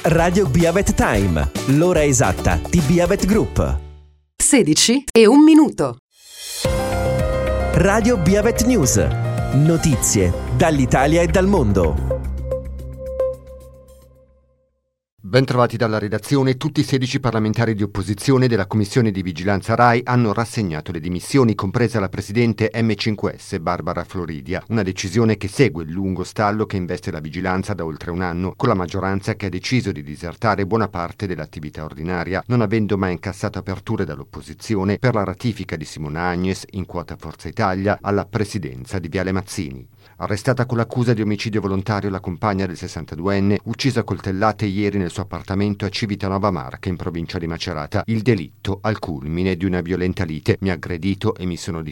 Radio Biavet Time, l'ora esatta di Biavet Group. 16:01. Radio Biavet News, notizie dall'Italia e dal mondo. Bentrovati dalla redazione. Tutti i 16 parlamentari di opposizione della Commissione di Vigilanza RAI hanno rassegnato le dimissioni, compresa la presidente M5S Barbara Floridia. Una decisione che segue il lungo stallo che investe la vigilanza da oltre un anno, con la maggioranza che ha deciso di disertare buona parte dell'attività ordinaria, non avendo mai incassato aperture dall'opposizione per la ratifica di Simona Agnes, in quota Forza Italia, alla presidenza di Viale Mazzini. Arrestata con l'accusa di omicidio volontario la compagna del 62enne, uccisa a coltellate ieri nel suo appartamento a Civitanova Marche, in provincia di Macerata. Il delitto al culmine di una violenta lite. Mi ha aggredito e mi sono